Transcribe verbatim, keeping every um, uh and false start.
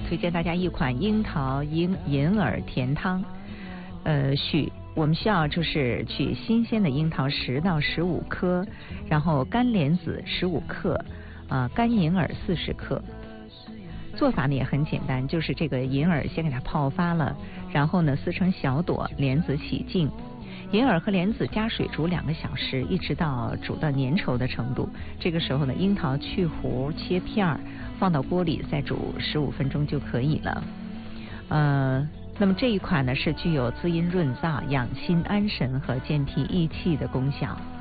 推荐大家一款樱桃银银耳甜汤。呃，需我们需要就是取新鲜的樱桃十到十五颗，然后干莲子十五克，呃，干银耳四十克。做法呢也很简单，就是这个银耳先给它泡发了，然后呢撕成小朵，莲子洗净。银耳和莲子加水煮两个小时，一直到煮到粘稠的程度。这个时候呢，樱桃去核切片儿，放到锅里再煮十五分钟就可以了。呃，那么这一款呢是具有滋阴润燥、养心安神和健脾益气的功效。